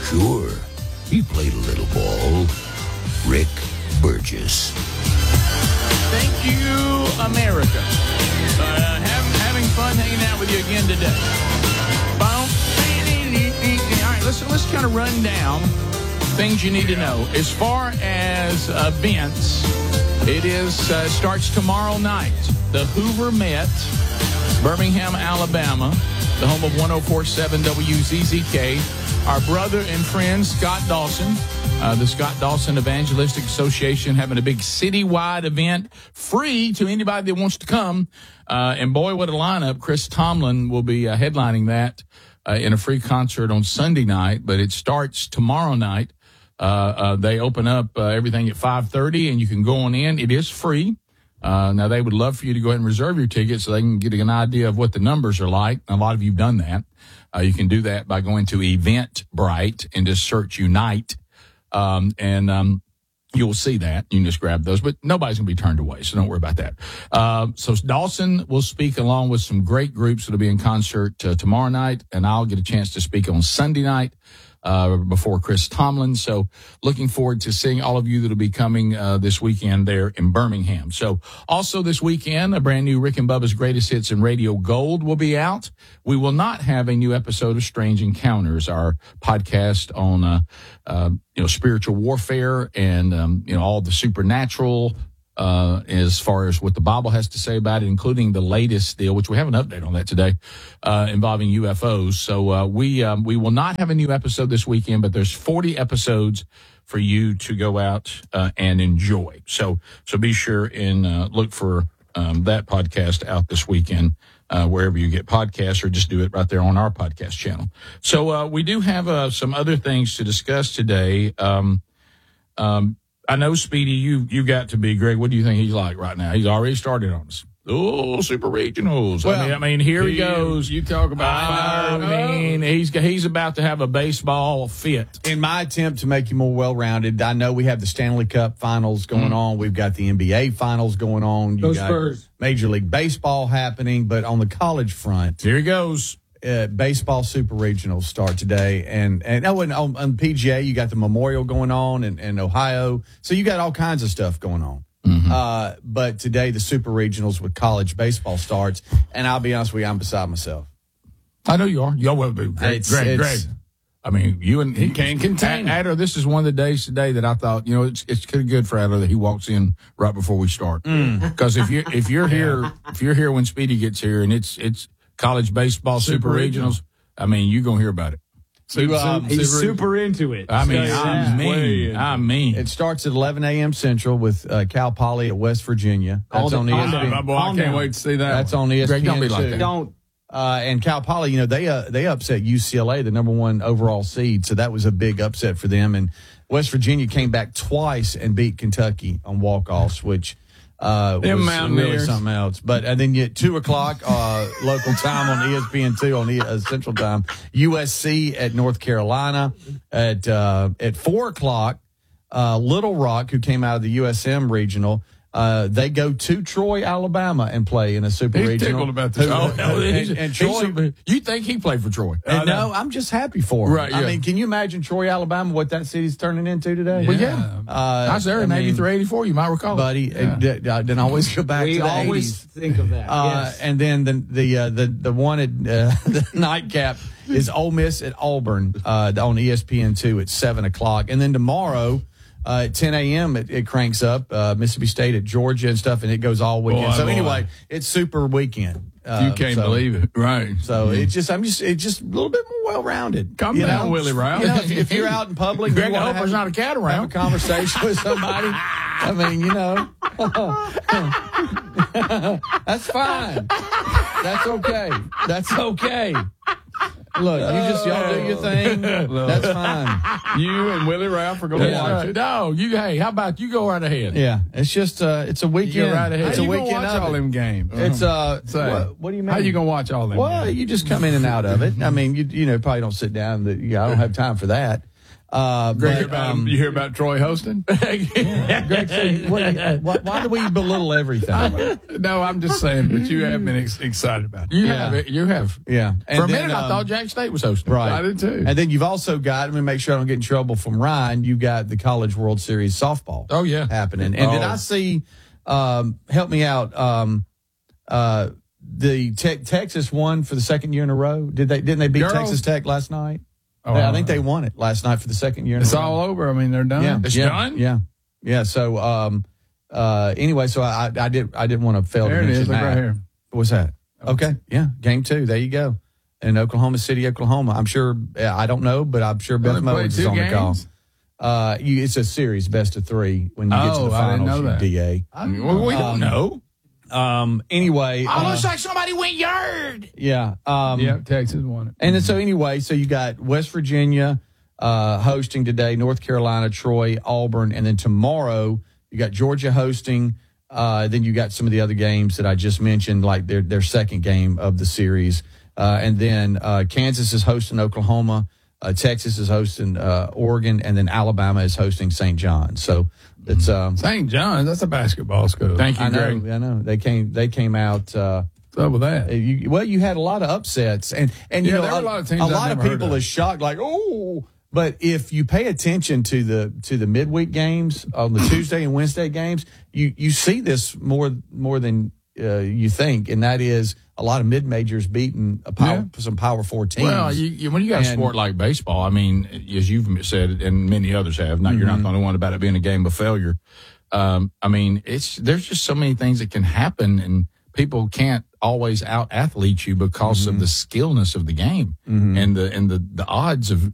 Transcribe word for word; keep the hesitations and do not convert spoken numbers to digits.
Sure, he played a little ball. Rick Burgess. Thank you, America. Uh, have, having fun hanging out with you again today. All right, let's, let's kind of run down things you need to know. As far as events, it is uh, starts tomorrow night. The Hoover Met, Birmingham, Alabama, the home of one oh four point seven W Z Z K. Our brother and friend, Scott Dawson, uh, the Scott Dawson Evangelistic Association, having a big citywide event, free to anybody that wants to come. Uh, and boy, what a lineup. Chris Tomlin will be uh, headlining that uh, in a free concert on Sunday night, but it starts tomorrow night. Uh, uh, they open up uh, everything at five thirty, and you can go on in. It is free. Uh, now, they would love for you to go ahead and reserve your ticket so they can get an idea of what the numbers are like. A lot of you have done that. Uh, you can do that by going to Eventbrite and just search Unite, um, and um, you'll see that. You can just grab those, but nobody's going to be turned away, so don't worry about that. Uh, so Dawson will speak along with some great groups that will be in concert uh, tomorrow night, and I'll get a chance to speak on Sunday night. Uh, before Chris Tomlin. So looking forward to seeing all of you that will be coming uh, this weekend there in Birmingham. So also this weekend, a brand new Rick and Bubba's Greatest Hits and Radio Gold will be out. We will not have a new episode of Strange Encounters, our podcast on, uh, uh, you know, spiritual warfare and, um, you know, all the supernatural Uh, as far as what the Bible has to say about it, including the latest deal, which we have an update on that today, uh, involving U F Os. So uh, we um, we will not have a new episode this weekend, but there's forty episodes for you to go out uh, and enjoy. So so be sure and uh, look for um, that podcast out this weekend, uh, wherever you get podcasts, or just do it right there on our podcast channel. So uh, we do have uh, some other things to discuss today. Um, um, I know, Speedy, you you got to be, Greg, what do you think he's like right now? He's already started on us. Oh, super regionals. Well, I mean, I mean here he, he goes. You talk about I fire. mean, he's he's about to have a baseball fit. In my attempt to make you more well-rounded, I know we have the Stanley Cup finals going mm. on. We've got the N B A finals going on. You Those got Spurs. Major League Baseball happening. But on the college front, here he goes. Uh, baseball super regionals start today, and and oh, and on, on P G A you got the Memorial going on in, in Ohio, so you got all kinds of stuff going on. Mm-hmm. Uh, but today the super regionals with college baseball starts, and I'll be honest with you, I'm beside myself. I know you are. Yo, well, Greg, it's, Greg, it's, Greg. I mean, you and he can't contain it. Adler, this is one of the days today that I thought, you know, it's it's kind of good for Adler that he walks in right before we start, because mm. if you if you're here if you're here when Speedy gets here and it's it's college baseball super, super regionals, I mean, you're going to hear about it. Super, um, he's super, super into it. I mean, so, I mean, I mean. It starts at eleven a.m. Central with uh, Cal Poly at West Virginia. That's on E S P N. My boy, I can't wait to see that. That's on E S P N. Greg, don't be like that. Don't. Uh, and Cal Poly, you know, they uh, they upset U C L A, the number one overall seed, so that was a big upset for them. And West Virginia came back twice and beat Kentucky on walk-offs, which uh, was really something else. But and then you, at two o'clock uh, local time on E S P N two on e, uh, Central Time, U S C at North Carolina. At uh, at four o'clock, uh, Little Rock, who came out of the U S M regional, Uh, they go to Troy, Alabama, and play in a super he's regional. Tickled about this. Who, oh, no, and, and Troy, a, you think he played for Troy? And no, I'm just happy for him. Right, yeah. I mean, can you imagine Troy, Alabama, what that city's turning into today? Yeah. Well, yeah. Uh, I was there in eighty-three, eighty-four. You might recall, buddy. Yeah. It, I didn't always go back we to the always eighties. Think of that. Uh, yes. And then the the uh, the the one at uh, the nightcap is Ole Miss at Auburn uh, on E S P N two at seven o'clock, and then tomorrow. Uh, at ten a.m. It, it cranks up uh, Mississippi State at Georgia and stuff, and it goes all weekend. Boy, so boy. anyway, it's super weekend. Uh, you can't so, believe it, right? So mm-hmm. it's just I'm just it's just a little bit more well rounded. Come you down, know? Willie Rouse. You know, if, if you're out in public, Greg, you I hope have, there's not a cat around. Have a conversation with somebody. I mean, you know, that's fine. That's okay. That's okay. Look, you just y'all do your thing. That's fine. You and Willie Ralph are going to watch it. No, you. Hey, how about you go right ahead? Yeah, it's just uh, it's a weekend. You go right ahead. It's how a you weekend gonna watch of all it. them games. It's uh, Say, what, what do you mean? How you gonna watch all them? Well, games? you just come in and out of it. I mean, you you know probably don't sit down. The, yeah, I don't have time for that. Uh, Greg, but, about, um, you hear about Troy Hostin? yeah, Greg, so what, why, why do we belittle everything? No, I'm just saying, but you have been ex- excited about it. You Yeah. have. It, you have. Yeah. For And a then, minute, I um, thought Jack State was hosting. Right. I did too. And then you've also got, let me make sure I don't get in trouble from Ryan, you've got the College World Series softball. Oh, yeah. Happening. And oh. did I see, um, help me out, um, uh, the te- Texas won for the second year in a row? Did they, didn't they beat Girls? Texas Tech last night? Oh, I think they won it last night for the second year in It's a row. all over. I mean, they're done. Yeah. It's yeah, done? Yeah. Yeah. So, um, uh, anyway, so I, I did, I didn't want to fail There to it mention is. Look that. right here. What's that? Okay. Yeah. Game two. There you go. In Oklahoma City, Oklahoma. I'm sure, I don't know, but I'm sure Beth Well, they played Mowens is two on the call. games? Uh, you, it's a series, best of three when you get to Oh, the I didn't finals, know that. D A. I mean, well, we don't Um, know. Um, anyway. Oh, uh, looks like somebody went yard. yeah. Um, Yeah, Texas won it. And then, so anyway, so you got West Virginia uh, hosting today, North Carolina, Troy, Auburn, and then tomorrow you got Georgia hosting. Uh, then you got some of the other games that I just mentioned, like their their second game of the series. Uh, and then uh, Kansas is hosting Oklahoma, uh, Texas is hosting uh, Oregon, and then Alabama is hosting Saint John. So it's um, Saint John's, that's a basketball school. Thank you, I know, Greg. I know they came they came out. Uh, What's up with that? You, well, you had a lot of upsets, and and you Yeah, know there were a lot of teams a I've lot of never heard people of. are shocked, like oh. But if you pay attention to the to the midweek games on the Tuesday and Wednesday games, you you see this more more than uh, you think, and that is a lot of mid majors beating a power, Yeah. some Power Four teams. Well, you, you, when you got a And- sport like baseball, I mean, as you've said, and many others have, not you're not the only one about it being a game of failure. Um, I mean, it's there's just so many things that can happen, and people can't always out athlete you because of the skillness of the game and the and the the odds of